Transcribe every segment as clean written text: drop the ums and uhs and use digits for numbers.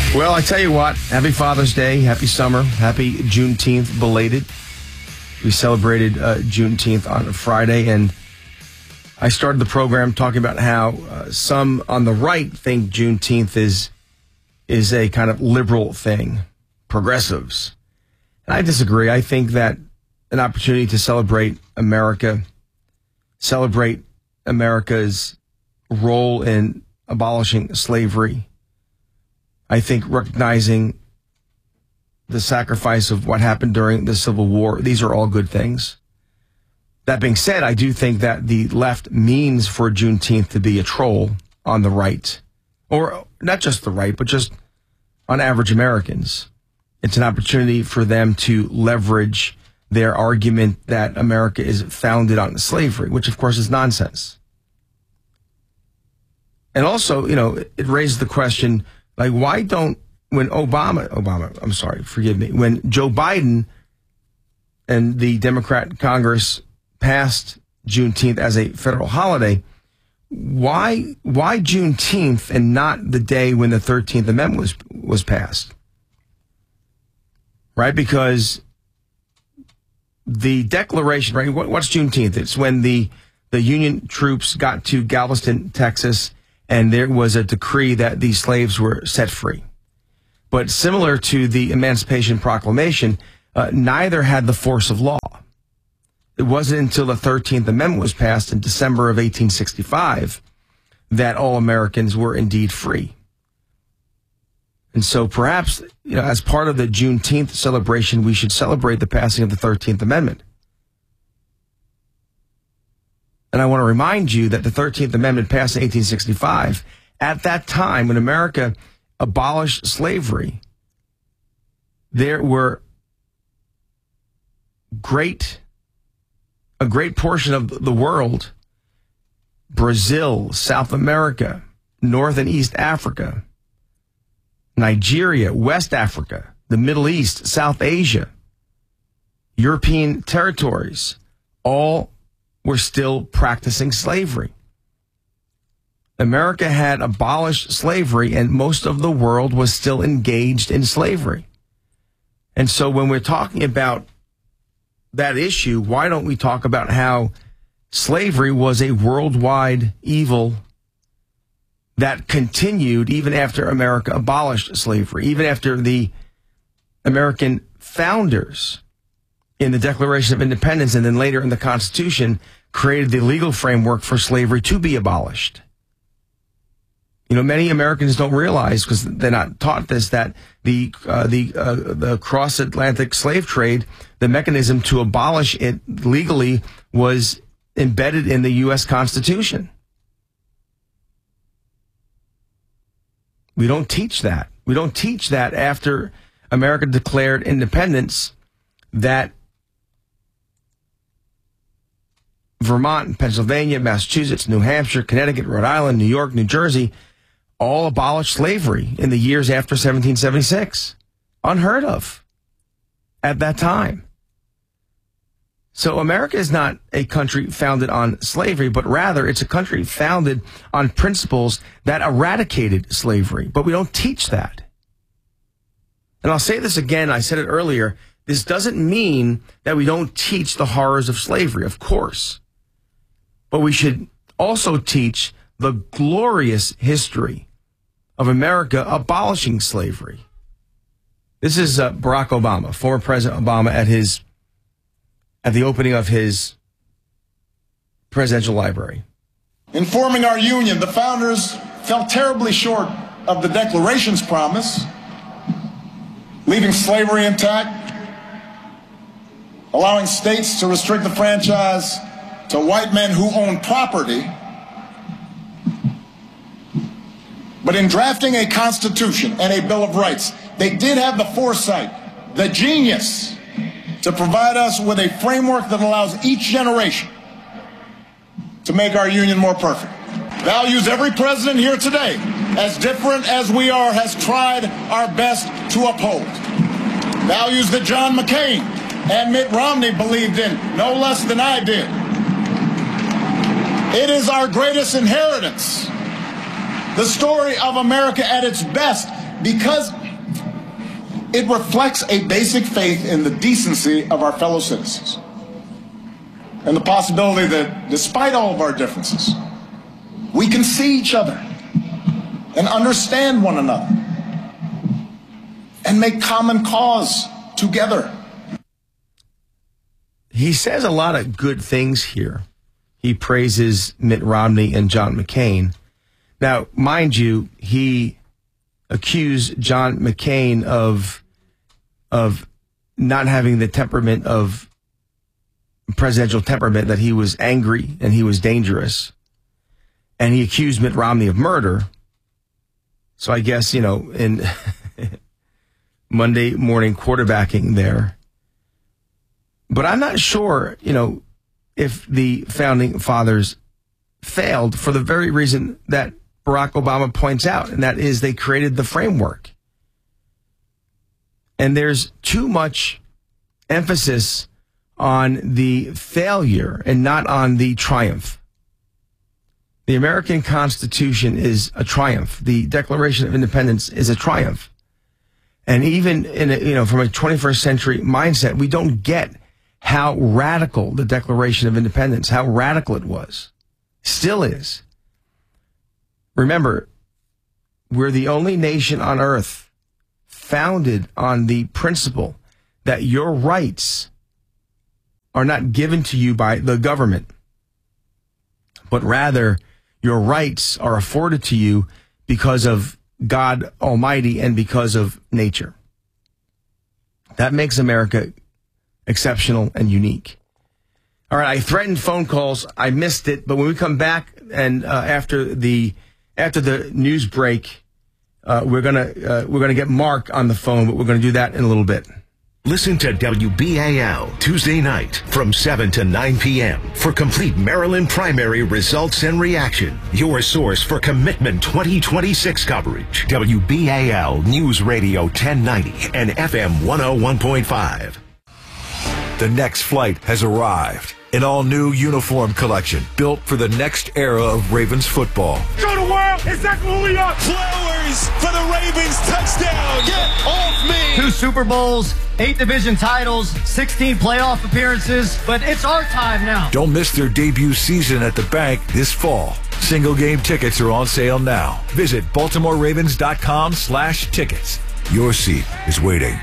Well, I tell you what, happy Father's Day, happy summer, happy Juneteenth belated. We celebrated Juneteenth on Friday, and I started the program talking about how some on the right think Juneteenth is a kind of liberal thing, progressives. And I disagree. I think that an opportunity to celebrate America's role in abolishing slavery. I think recognizing the sacrifice of what happened during the Civil War, these are all good things. That being said, I do think that the left means for Juneteenth to be a troll on the right, or not just the right, but just on average Americans. It's an opportunity for them to leverage their argument that America is founded on slavery, which of course is nonsense. And also, it raises the question, like, why don't, when when Joe Biden and the Democrat Congress passed Juneteenth as a federal holiday, why Juneteenth and not the day when the 13th Amendment was passed? Right? Because the Declaration, right? What's Juneteenth? It's when the Union troops got to Galveston, Texas, and there was a decree that these slaves were set free. But similar to the Emancipation Proclamation, neither had the force of law. It wasn't until the 13th Amendment was passed in December of 1865 that all Americans were indeed free. And so perhaps, as part of the Juneteenth celebration, we should celebrate the passing of the 13th Amendment. And I want to remind you that the 13th Amendment passed in 1865. At that time, when America abolished slavery, there were a great portion of the world, Brazil, South America, North and East Africa, Nigeria, West Africa, the Middle East, South Asia, European territories, all were still practicing slavery. America had abolished slavery, and most of the world was still engaged in slavery. And so when we're talking about that issue, why don't we talk about how slavery was a worldwide evil that continued even after America abolished slavery, even after the American founders in the Declaration of Independence and then later in the Constitution created the legal framework for slavery to be abolished. Many Americans don't realize, because they're not taught this, that the cross-Atlantic slave trade, the mechanism to abolish it legally, was embedded in the U.S. Constitution. We don't teach that. We don't teach that after America declared independence, that Vermont, Pennsylvania, Massachusetts, New Hampshire, Connecticut, Rhode Island, New York, New Jersey all abolished slavery in the years after 1776. Unheard of at that time. So America is not a country founded on slavery, but rather it's a country founded on principles that eradicated slavery. But we don't teach that. And I'll say this again, I said it earlier, this doesn't mean that we don't teach the horrors of slavery, of course. But we should also teach the glorious history of America abolishing slavery. This is Barack Obama, former President Obama, at the opening of his presidential library. In forming our union, the founders fell terribly short of the Declaration's promise, leaving slavery intact, allowing states to restrict the franchise to white men who own property. But in drafting a Constitution and a Bill of Rights, they did have the foresight, the genius, to provide us with a framework that allows each generation to make our union more perfect. Values every president here today, as different as we are, has tried our best to uphold. Values that John McCain and Mitt Romney believed in no less than I did. It is our greatest inheritance, the story of America at its best, because It reflects a basic faith in the decency of our fellow citizens and the possibility that despite all of our differences, we can see each other and understand one another and make common cause together. He says a lot of good things here. He praises Mitt Romney and John McCain. Now, mind you, he accused John McCain of not having the temperament of presidential temperament, that he was angry and he was dangerous. And he accused Mitt Romney of murder. So I guess, in Monday morning quarterbacking there. But I'm not sure, if the founding fathers failed for the very reason that Barack Obama points out, and that is they created the framework. And there's too much emphasis on the failure and not on the triumph. The American Constitution is a triumph. The Declaration of Independence is a triumph. And even from a 21st century mindset, we don't get how radical the Declaration of Independence, how radical it was, still is. Remember, we're the only nation on earth founded on the principle that your rights are not given to you by the government, but rather your rights are afforded to you because of God Almighty and because of nature. That makes America exceptional and unique. All right, I threatened phone calls. I missed it, but when we come back and after the news break, we're gonna get Mark on the phone, but we're gonna do that in a little bit. Listen to WBAL Tuesday night from 7 to 9 p.m. for complete Maryland primary results and reaction. Your source for Commitment 2026 coverage. WBAL News Radio 1090 and FM 101.5. The next flight has arrived. An all-new uniform collection built for the next era of Ravens football. Show the world exactly who we are. Flowers for the Ravens touchdown. Get off me. 2 Super Bowls, 8 division titles, 16 playoff appearances, but it's our time now. Don't miss their debut season at the bank this fall. Single game tickets are on sale now. Visit BaltimoreRavens.com/tickets. Your seat is waiting.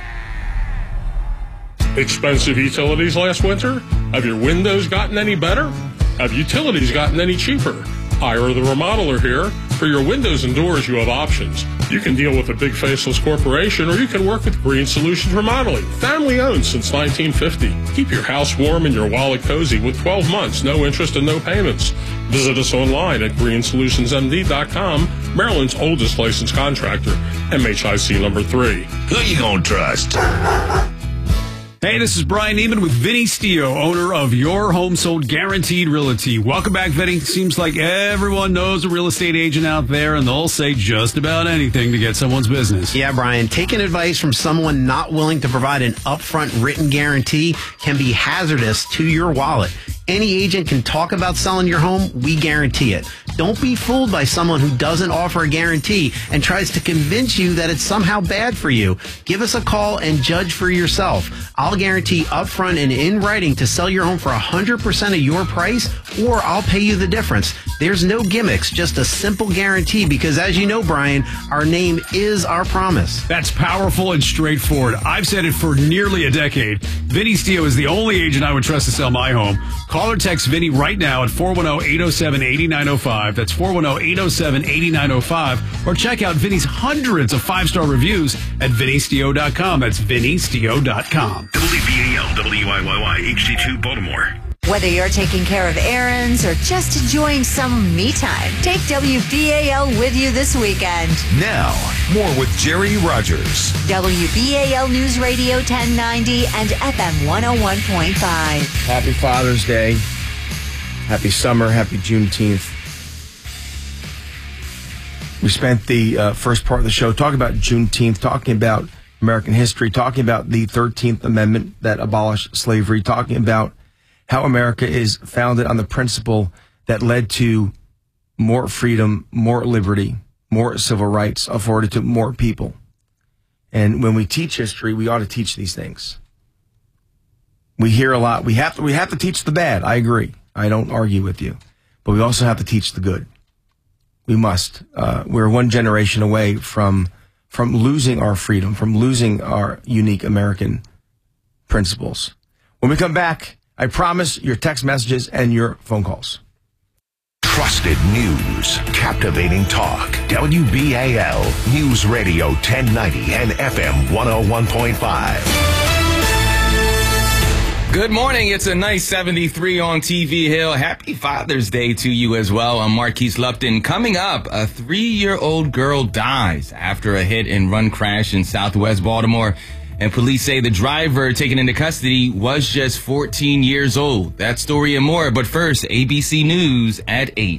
Expensive utilities last winter? Have your windows gotten any better? Have utilities gotten any cheaper? Ira the Remodeler here. For your windows and doors, you have options. You can deal with a big faceless corporation, or you can work with Green Solutions Remodeling. Family owned since 1950. Keep your house warm and your wallet cozy with 12 months, no interest and no payments. Visit us online at greensolutionsmd.com, Maryland's oldest licensed contractor, MHIC number 3. Who you gonna trust? Hey, this is Brian Neiman with Vinny Stio, owner of Your Home Sold Guaranteed Realty. Welcome back, Vinny. Seems like everyone knows a real estate agent out there, and they'll say just about anything to get someone's business. Yeah, Brian, taking advice from someone not willing to provide an upfront written guarantee can be hazardous to your wallet. Any agent can talk about selling your home. We guarantee it. Don't be fooled by someone who doesn't offer a guarantee and tries to convince you that it's somehow bad for you. Give us a call and judge for yourself. I'll guarantee upfront and in writing to sell your home for 100% of your price, or I'll pay you the difference. There's no gimmicks, just a simple guarantee, because as you know, Brian, our name is our promise. That's powerful and straightforward. I've said it for nearly a decade. Vinny Stio is the only agent I would trust to sell my home. Call or text Vinny right now at 410-807-8905. That's 410-807-8905. Or check out Vinny's hundreds of 5-star reviews at vinnystio.com. That's vinnystio.com. WBAL WIYY HD2 Baltimore. Whether you're taking care of errands or just enjoying some me time, take WBAL with you this weekend. Now, more with Jerry Rogers. WBAL News Radio 1090 and FM 101.5. Happy Father's Day. Happy summer. Happy Juneteenth. We spent the first part of the show talking about Juneteenth, talking about American history, talking about the 13th Amendment that abolished slavery, talking about how America is founded on the principle that led to more freedom, more liberty, more civil rights afforded to more people. And when we teach history, we ought to teach these things. We hear a lot. We have to teach the bad. I agree. I don't argue with you. But we also have to teach the good. We must. We're one generation away from losing our freedom, from losing our unique American principles. When we come back, I promise your text messages and your phone calls. Trusted news, captivating talk. WBAL News Radio 1090 and FM 101.5. Good morning. It's a nice 73 on TV Hill. Happy Father's Day to you as well. I'm Marquise Lupton. Coming up, a 3-year-old girl dies after a hit-and-run crash in Southwest Baltimore. And police say the driver taken into custody was just 14 years old. That story and more. But first, ABC News at 8.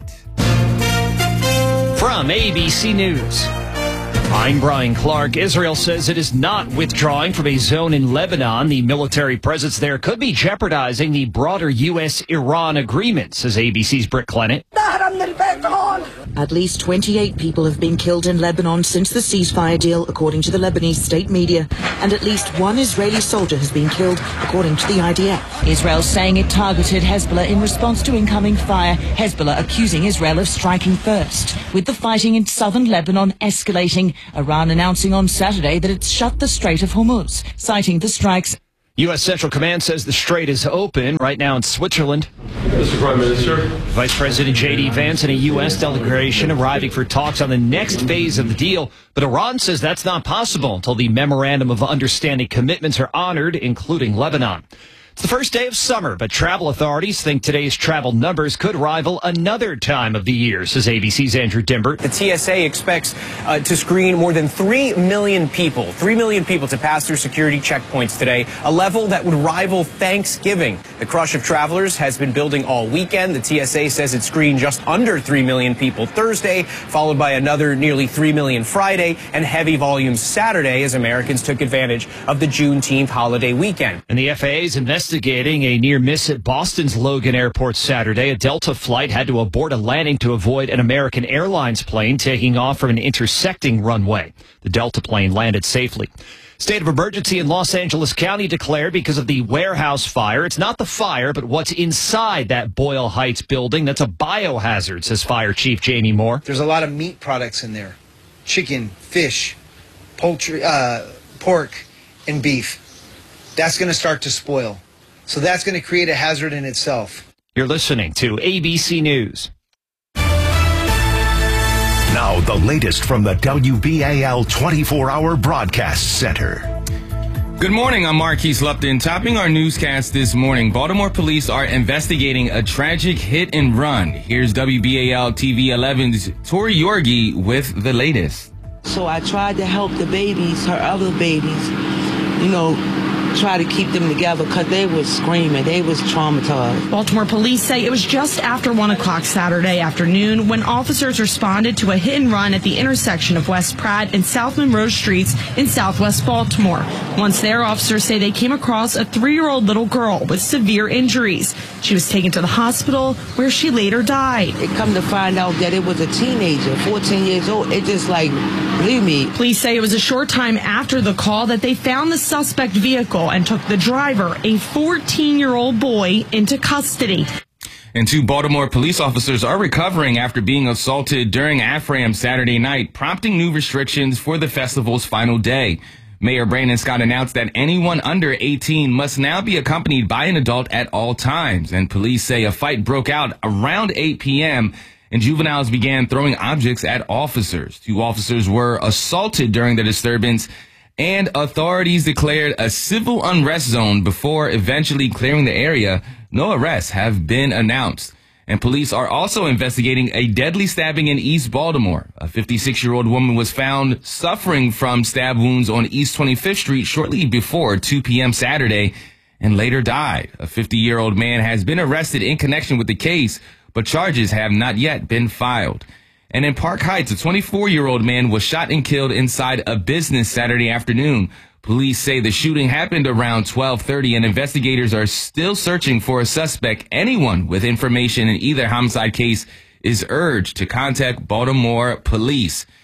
From ABC News, I'm Brian Clark. Israel says it is not withdrawing from a zone in Lebanon. The military presence there could be jeopardizing the broader U.S.-Iran agreement, says ABC's Britt Clennett. At least 28 people have been killed in Lebanon since the ceasefire deal, according to the Lebanese state media, and at least one Israeli soldier has been killed, according to the IDF. Israel saying it targeted Hezbollah in response to incoming fire, Hezbollah accusing Israel of striking first. With the fighting in southern Lebanon escalating, Iran announcing on Saturday that it's shut the Strait of Hormuz, citing the strikes. U.S. Central Command says the strait is open right now in Switzerland. Mr. Prime Minister. Vice President J.D. Vance and a U.S. delegation arriving for talks on the next phase of the deal. But Iran says that's not possible until the Memorandum of Understanding commitments are honored, including Lebanon. It's the first day of summer, but travel authorities think today's travel numbers could rival another time of the year, says ABC's Andrew Dimber. The TSA expects to screen more than 3 million people, to pass through security checkpoints today, a level that would rival Thanksgiving. The crush of travelers has been building all weekend. The TSA says it screened just under 3 million people Thursday, followed by another nearly 3 million Friday, and heavy volumes Saturday as Americans took advantage of the Juneteenth holiday weekend. And the FAA is investigating a near miss at Boston's Logan Airport Saturday. A Delta flight had to abort a landing to avoid an American Airlines plane taking off from an intersecting runway. The Delta plane landed safely. State of emergency in Los Angeles County declared because of the warehouse fire. It's not the fire, but what's inside that Boyle Heights building that's a biohazard, says Fire Chief Jamie Moore. There's a lot of meat products in there. Chicken, fish, poultry, pork, and beef. That's going to start to spoil. So that's going to create a hazard in itself. You're listening to ABC News. Now the latest from the WBAL 24-hour broadcast center. Good morning, I'm Marquise Lupton. Topping our newscast this morning, Baltimore police are investigating a tragic hit and run. Here's WBAL TV 11's Tori Yorgi with the latest. So I tried to help the babies, her other babies, try to keep them together because they was screaming. They was traumatized. Baltimore police say it was just after 1 o'clock Saturday afternoon when officers responded to a hit and run at the intersection of West Pratt and South Monroe Streets in Southwest Baltimore. Once there, officers say they came across a 3-year-old little girl with severe injuries. She was taken to the hospital where she later died. It come to find out that it was a teenager, 14 years old. It just blew me. Police say it was a short time after the call that they found the suspect vehicle and took the driver, a 14-year-old boy, into custody. And 2 Baltimore police officers are recovering after being assaulted during AFRAM Saturday night, prompting new restrictions for the festival's final day. Mayor Brandon Scott announced that anyone under 18 must now be accompanied by an adult at all times. And police say a fight broke out around 8 p.m. and juveniles began throwing objects at officers. 2 officers were assaulted during the disturbance, and authorities declared a civil unrest zone before eventually clearing the area. No arrests have been announced. And police are also investigating a deadly stabbing in East Baltimore. A 56-year-old woman was found suffering from stab wounds on East 25th Street shortly before 2 p.m. Saturday and later died. A 50-year-old man has been arrested in connection with the case, but charges have not yet been filed. And in Park Heights, a 24-year-old man was shot and killed inside a business Saturday afternoon. Police say the shooting happened around 12:30, and investigators are still searching for a suspect. Anyone with information in either homicide case is urged to contact Baltimore police.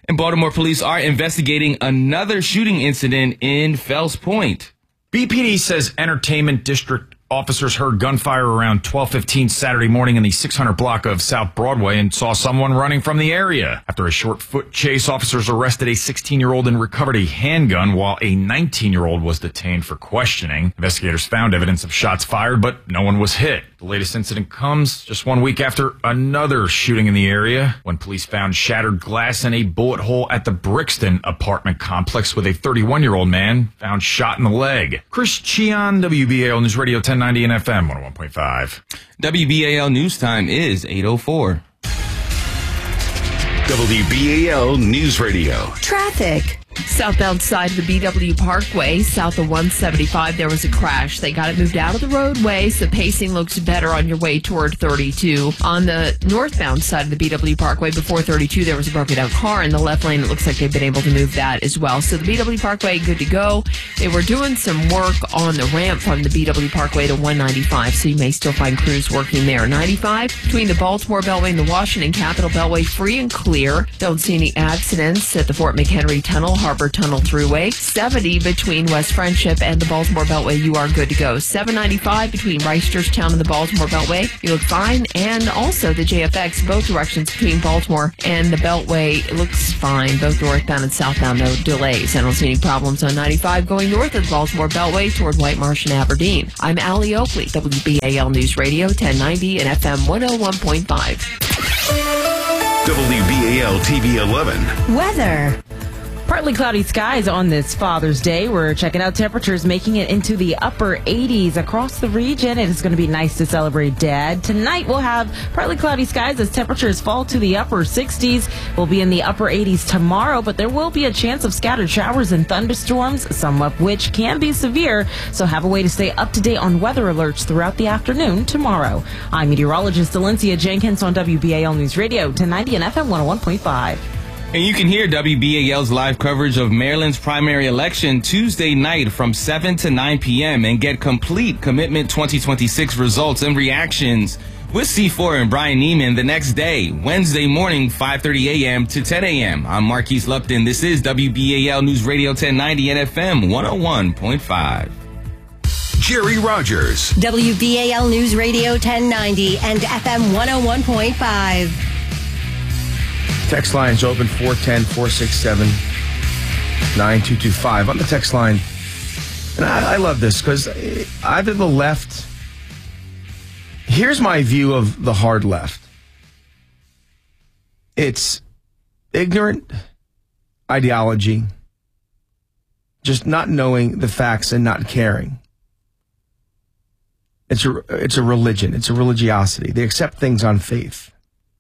And Baltimore police are investigating another shooting incident in Fells Point. BPD says entertainment district officers heard gunfire around 12:15 Saturday morning in the 600 block of South Broadway and saw someone running from the area. After a short foot chase, officers arrested a 16-year-old and recovered a handgun while a 19-year-old was detained for questioning. Investigators found evidence of shots fired, but no one was hit. The latest incident comes just 1 week after another shooting in the area when police found shattered glass in a bullet hole at the Brixton apartment complex with a 31-year-old man found shot in the leg. Chris Chian, WBAL News Radio 1090 and FM 101.5. WBAL News Time is 8:04. WBAL News Radio. Traffic. Southbound side of the BW Parkway, south of 175, there was a crash. They got it moved out of the roadway, so pacing looks better on your way toward 32. On the northbound side of the BW Parkway, before 32, there was a broken down car in the left lane. It looks like they've been able to move that as well. So the BW Parkway, good to go. They were doing some work on the ramp from the BW Parkway to 195, so you may still find crews working there. 95, between the Baltimore Beltway and the Washington Capitol Beltway, free and clear. Don't see any accidents at the Fort McHenry Tunnel, Harbor Tunnel Thruway. 70 between West Friendship and the Baltimore Beltway, you are good to go. 795 between Reisterstown and the Baltimore Beltway, you look fine. And also the JFX, both directions between Baltimore and the Beltway, it looks fine. Both northbound and southbound, no delays. I don't see any problems on 95 going north of the Baltimore Beltway toward White Marsh and Aberdeen. I'm Allie Oakley, WBAL News Radio 1090 and FM 101.5. WBAL TV 11. Weather. Partly cloudy skies on this Father's Day. We're checking out temperatures making it into the upper 80s across the region. It is going to be nice to celebrate Dad. Tonight we'll have partly cloudy skies as temperatures fall to the upper 60s. We'll be in the upper 80s tomorrow, but there will be a chance of scattered showers and thunderstorms, some of which can be severe. So have a way to stay up to date on weather alerts throughout the afternoon tomorrow. I'm meteorologist Valencia Jenkins on WBAL News Radio 1090 and FM 101.5. And you can hear WBAL's live coverage of Maryland's primary election Tuesday night from 7 to 9 p.m. and get complete Commitment 2026 results and reactions with C4 and Brian Neiman the next day, Wednesday morning, 5:30 a.m. to 10 a.m. I'm Marquise Lupton. This is WBAL News Radio 1090 and FM 101.5. Jerry Rogers. WBAL News Radio 1090 and FM 101.5. Text line's open 410-467-9225 on the text line. And I love this because either the left, here's my view of the hard left. It's ignorant ideology, just not knowing the facts and not caring. It's a religion. It's a religiosity. They accept things on faith.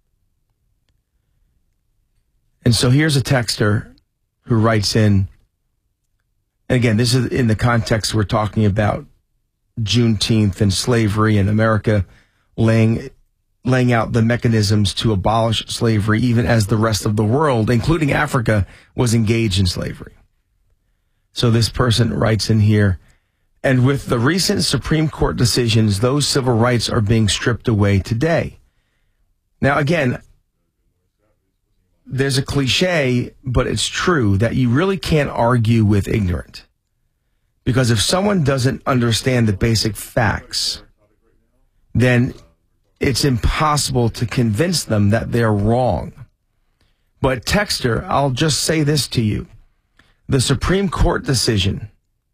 And so here's a texter who writes in, and again, this is in the context we're talking about Juneteenth and slavery and America laying out the mechanisms to abolish slavery, even as the rest of the world, including Africa, was engaged in slavery. So this person writes in here, and with the recent Supreme Court decisions, those civil rights are being stripped away today. Now, again, there's a cliche, but it's true that you really can't argue with ignorant. Because if someone doesn't understand the basic facts, then it's impossible to convince them that they're wrong. But texter, I'll just say this to you. The Supreme Court decision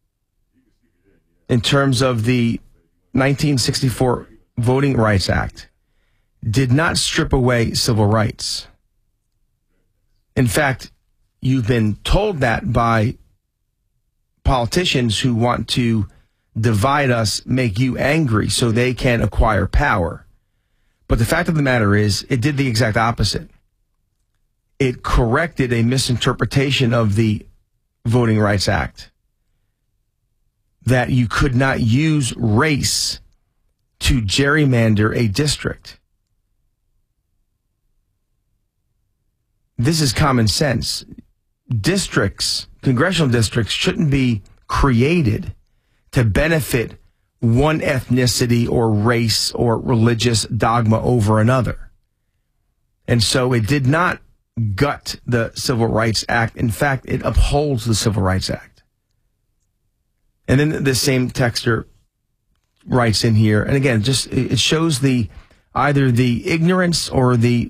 in terms of the 1964 Voting Rights Act did not strip away civil rights. In fact, you've been told that by politicians who want to divide us, make you angry so they can acquire power. But the fact of the matter is, it did the exact opposite. It corrected a misinterpretation of the Voting Rights Act, that you could not use race to gerrymander a district. This is common sense. Districts, congressional districts, shouldn't be created to benefit one ethnicity or race or religious dogma over another. And so it did not gut the Civil Rights Act. In fact, it upholds the Civil Rights Act. And then the same texter writes in here, and again, just it shows either the ignorance or the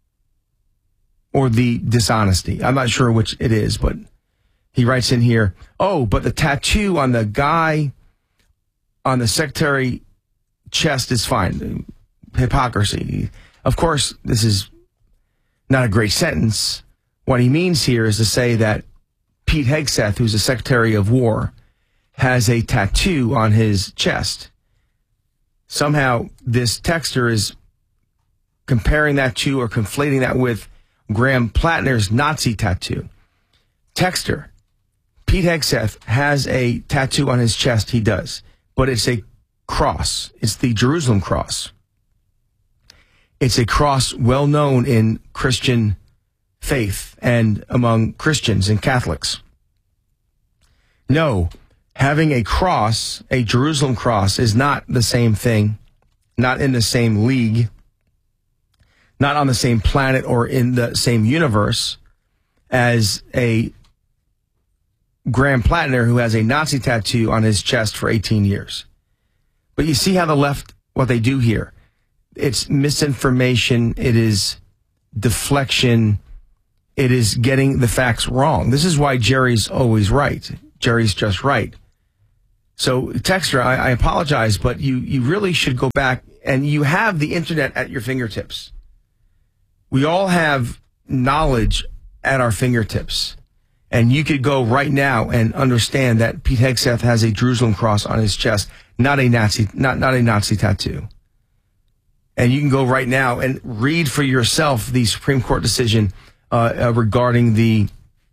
dishonesty. I'm not sure which it is, but he writes in here, oh, but the tattoo on the guy on the secretary chest is fine. Hypocrisy. Of course, this is not a great sentence. What he means here is to say that Pete Hegseth, who's the Secretary of War, has a tattoo on his chest. Somehow, this texter is comparing that to or conflating that with Graham Plattner's Nazi tattoo. Texter, Pete Hegseth has a tattoo on his chest. He does. But it's a cross. It's the Jerusalem cross. It's a cross well known in Christian faith and among Christians and Catholics. No, having a cross, a Jerusalem cross, is not the same thing, not in the same league, not on the same planet or in the same universe as a Graham Plattner who has a Nazi tattoo on his chest for 18 years. But you see how the left, what they do here. It's misinformation. It is deflection. It is getting the facts wrong. This is why Jerry's always right. Jerry's just right. So, texter, I apologize, but you really should go back, and you have the internet at your fingertips. We all have knowledge at our fingertips. And you could go right now and understand that Pete Hegseth has a Jerusalem cross on his chest, not a Nazi tattoo. And you can go right now and read for yourself the Supreme Court decision regarding the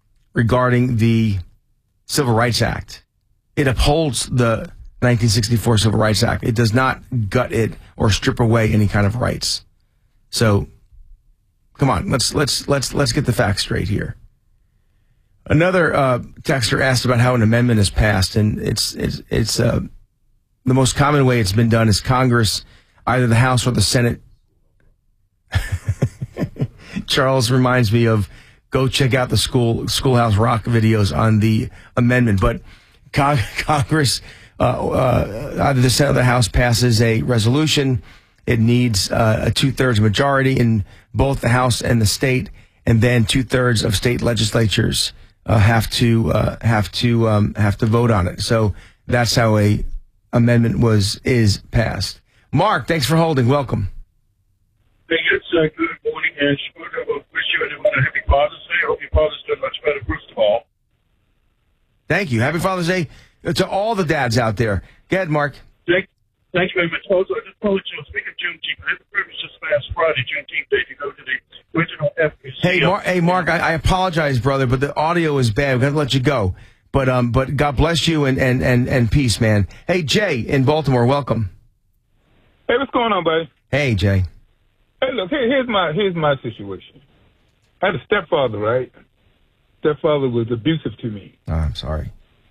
Civil Rights Act. It upholds the 1964 Civil Rights Act. It does not gut it or strip away any kind of rights. So, come on, let's get the facts straight here. Another texter asked about how an amendment is passed, and it's the most common way it's been done is Congress, either the House or the Senate. Charles reminds me of go check out the Schoolhouse Rock videos on the amendment. But Congress, either the Senate or the House, passes a resolution. It needs a 2/3 majority in both the House and the state, and then 2/3 of state legislatures have to vote on it. So that's how a amendment is passed. Mark, thanks for holding. Welcome. Hey, it's good morning, and I wish you a happy Father's Day. I hope your father's doing much better, first of all. Thank you. Happy Father's Day to all the dads out there. Go ahead, Mark. Thank you very much. Also, I just wanted to speak of Juneteenth. I had the privilege this last Friday, Juneteenth Day, to go to the original FBC. Hey, Mark, I apologize, brother, but the audio is bad. We're going to let you go. But God bless you and peace, man. Hey, Jay in Baltimore, welcome. Hey, what's going on, buddy? Hey, Jay. Hey, look, here's my situation. I had a stepfather, right? Stepfather was abusive to me. Oh, I'm sorry.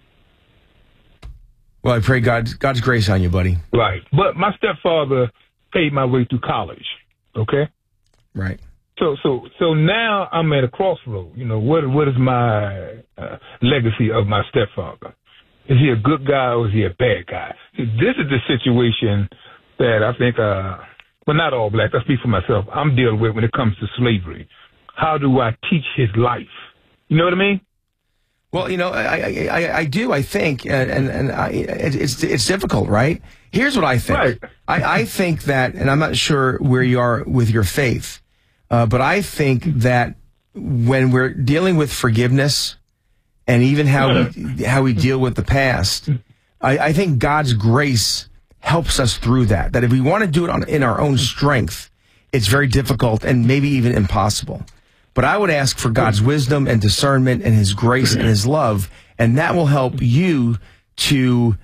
Well, I pray God's grace on you, buddy. Right. But my stepfather paid my way through college, okay? Right. So now I'm at a crossroad. You know, what is my legacy of my stepfather? Is he a good guy or is he a bad guy? This is the situation that I think, well, not all blacks, I speak for myself, I'm dealing with when it comes to slavery. How do I teach his life? You know what I mean? Well, you know, I do. I think, it's difficult, right? Here's what I think. Right. I think that, and I'm not sure where you are with your faith, but I think that when we're dealing with forgiveness and even how we deal with the past, I think God's grace helps us through that. That if we want to do it in our own strength, it's very difficult and maybe even impossible. But I would ask for God's wisdom and discernment and His grace and His love, and that will help you to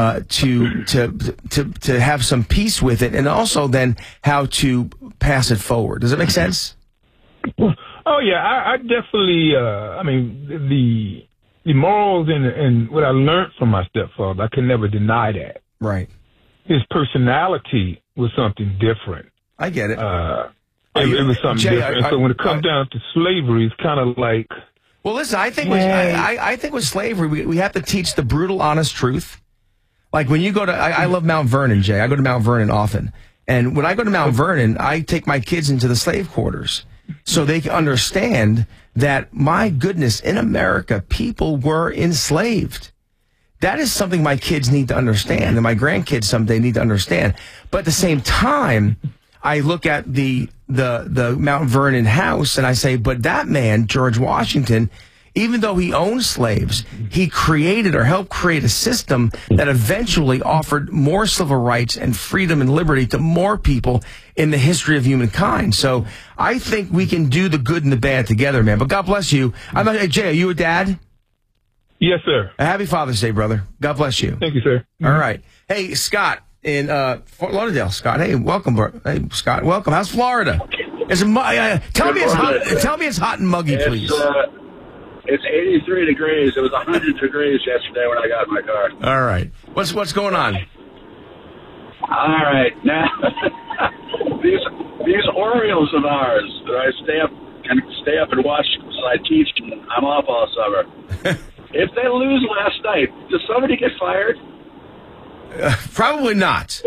have some peace with it, and also then how to pass it forward. Does it make sense? Oh yeah, I definitely. I mean, the morals and what I learned from my stepfather, I can never deny that. Right. His personality was something different. I get it. It was something Jay, different. So when it comes down to slavery, it's kind of like. Well, listen, I think with slavery, we have to teach the brutal, honest truth. Like when you go to, I love Mount Vernon, Jay. I go to Mount Vernon often. And when I go to Mount Vernon, I take my kids into the slave quarters so they can understand that, my goodness, in America, people were enslaved. That is something my kids need to understand, and my grandkids someday need to understand. But at the same time, I look at the Mount Vernon house and I say, but that man, George Washington, even though he owned slaves, he created or helped create a system that eventually offered more civil rights and freedom and liberty to more people in the history of humankind. So I think we can do the good and the bad together, man. But God bless you. Jay, are you a dad? Yes, sir. Happy Father's Day, brother. God bless you. Thank you, sir. All right. Hey, Scott in Fort Lauderdale. Scott, hey, welcome, bro. Hey, Scott, welcome. How's Florida? Tell me it's hot and muggy, please. It's 83 degrees. It was 100 degrees yesterday when I got in my car. All right. What's going on? All right. Now, these Orioles of ours that I stay up and watch because I teach and I'm off all summer. If they lose last night, does somebody get fired? Probably not.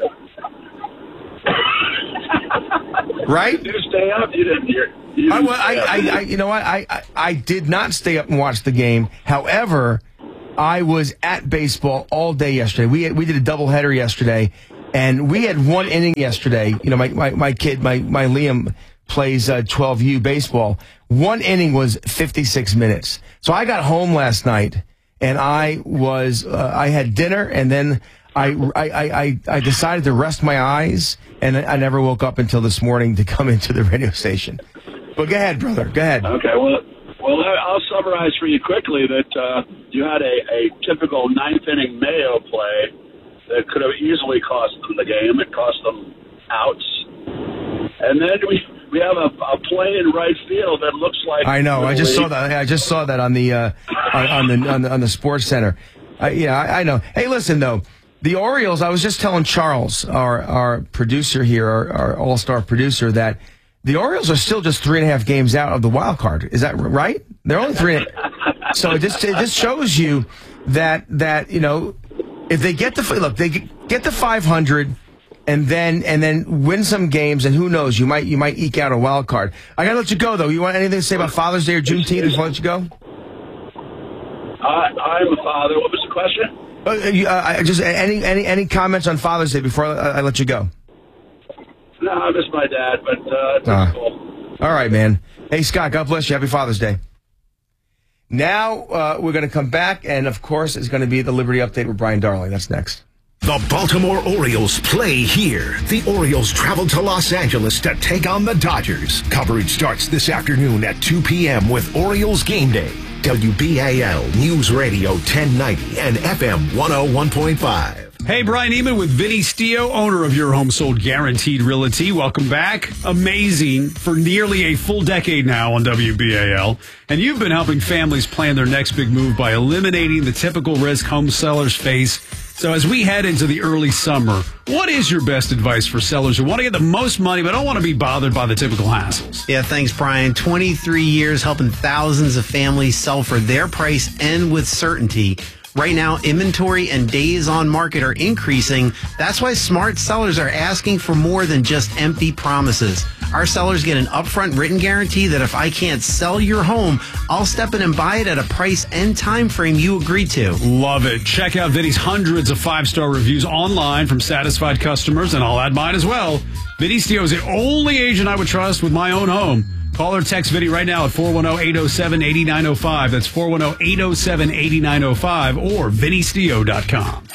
Right? Did you stay up? You didn't hear. You know what? I did not stay up and watch the game. However, I was at baseball all day yesterday. We did a doubleheader yesterday, and we had one inning yesterday. You know, my kid, my Liam plays 12U baseball. One inning was 56 minutes. So I got home last night, and I had dinner, and then I decided to rest my eyes, and I never woke up until this morning to come into the radio station. But go ahead, brother. Go ahead. Okay. Well, I'll summarize for you quickly that you had a typical ninth inning Mayo play that could have easily cost them the game. It cost them outs, and then we have a play in right field that looks like. I know. I just saw that. I just saw that on the on the Sports Center. I know. Hey, listen though. The Orioles, I was just telling Charles, our producer here, our all-star producer, that the Orioles are still just 3.5 games out of the wild card. Is that right? They're only 3. So it just shows you that you know, if they get they get to 500 and then win some games, and who knows, you might eke out a wild card. I gotta let you go though. You want anything to say about Father's Day or Juneteenth before I let you go? I'm a father. What was the question? Just any comments on Father's Day before I let you go? No, I miss my dad, but it's cool. All right, man. Hey, Scott, God bless you. Happy Father's Day. Now we're going to come back, and of course, it's going to be the Liberty Update with Brian Darling. That's next. The Baltimore Orioles play here. The Orioles travel to Los Angeles to take on the Dodgers. Coverage starts this afternoon at 2 p.m. with Orioles Game Day. WBAL News Radio 1090 and FM 101.5. Hey, Brian Eman with Vinny Stio, owner of Your Home Sold Guaranteed Realty. Welcome back. Amazing for nearly a full decade now on WBAL. And you've been helping families plan their next big move by eliminating the typical risk home sellers face. So as we head into the early summer, what is your best advice for sellers who want to get the most money but don't want to be bothered by the typical hassles? Yeah, thanks, Brian. 23 years helping thousands of families sell for their price and with certainty. Right now, inventory and days on market are increasing. That's why smart sellers are asking for more than just empty promises. Our sellers get an upfront written guarantee that if I can't sell your home, I'll step in and buy it at a price and time frame you agree to. Love it. Check out Vinny's hundreds of 5-star reviews online from satisfied customers, and I'll add mine as well. Vinny Stio is the only agent I would trust with my own home. Call or text Vinny right now at 410-807-8905. That's 410-807-8905 or VinnyStio.com.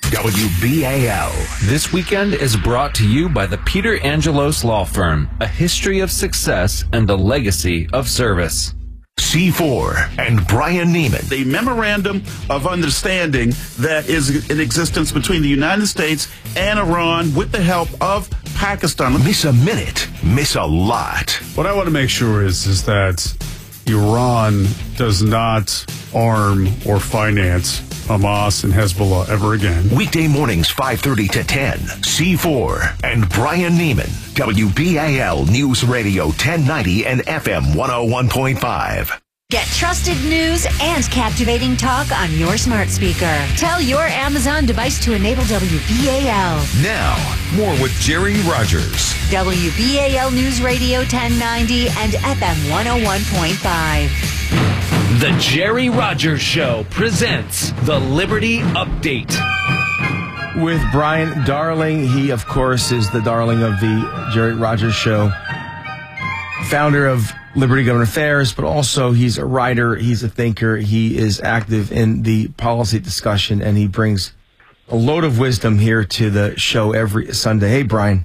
WBAL. This weekend is brought to you by the Peter Angelos Law Firm, a history of success and a legacy of service. C4 and Brian Neiman. The memorandum of understanding that is in existence between the United States and Iran with the help of Pakistan. Miss a minute, miss a lot. What I want to make sure is that Iran does not arm or finance Hamas and Hezbollah ever again. Weekday mornings 5:30 to 10. C4 and Brian Neiman. WBAL News Radio 1090 and FM 101.5. Get trusted news and captivating talk on your smart speaker. Tell your Amazon device to enable WBAL. Now, more with Jerry Rogers. WBAL News Radio 1090 and FM 101.5. The Jerry Rogers Show presents the Liberty Update. With Brian Darling. He, of course, is the darling of the Jerry Rogers Show. Founder of Liberty Government Affairs, but also he's a writer, he's a thinker, he is active in the policy discussion, and he brings a load of wisdom here to the show every Sunday. Hey, Brian.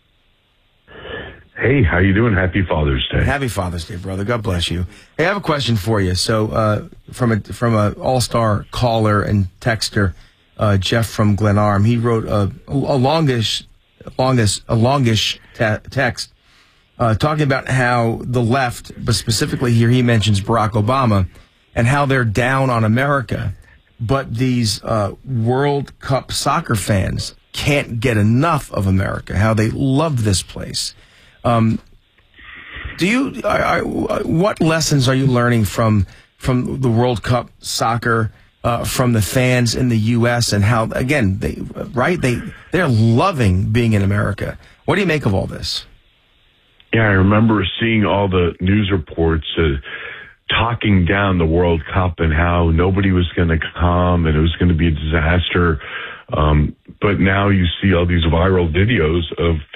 Hey, how you doing? Happy Father's Day. Happy Father's Day, brother. God bless you. Hey, I have a question for you. So, from a all-star caller and texter, Jeff from Glenarm, he wrote a longish text. Talking about how the left, but specifically here he mentions Barack Obama, and how they're down on America. But these World Cup soccer fans can't get enough of America, how they love this place. What lessons are you learning from the World Cup soccer, from the fans in the U.S., and how, again, they're loving being in America? What do you make of all this? Yeah, I remember seeing all the news reports talking down the World Cup and how nobody was going to come and it was going to be a disaster. But now you see all these viral videos of